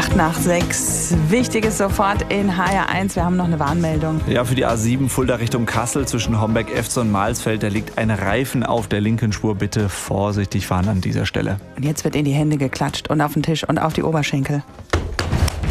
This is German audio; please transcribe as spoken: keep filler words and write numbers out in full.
Acht nach sechs. Wichtiges sofort in H R eins. Wir haben noch eine Warnmeldung. Ja, für die A sieben Fulda Richtung Kassel zwischen Homberg-Efze und Mahlsfeld, da liegt ein Reifen auf der linken Spur. Bitte vorsichtig fahren an dieser Stelle. Und jetzt wird in die Hände geklatscht und auf den Tisch und auf die Oberschenkel.